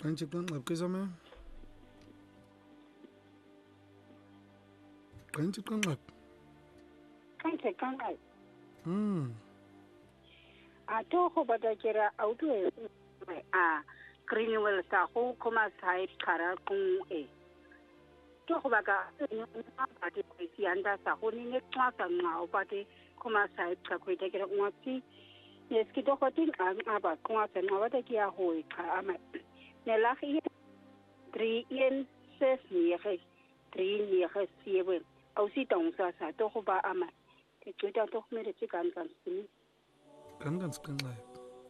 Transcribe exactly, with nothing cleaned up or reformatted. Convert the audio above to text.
Kanchi kanqab kesame. Kanchi kanqab. Kanchi kanqab. Hmm. A to ho bada kira auto a Greenwell sa ho koma sai kara kung e. To ho baga ni ba de si anda sa ho ni ne twa sa nga o ba de koma sai ka ko de kira ngati. Yes ki to ho tin a ba koma sa nga ba de ki a ho e ka ama. Ne la hi drie een ses nege drie nege sewe. Au si tong sa sa to ho ba ama. Ke tla to me re tsi kan kan sini. Kan kan skanqab.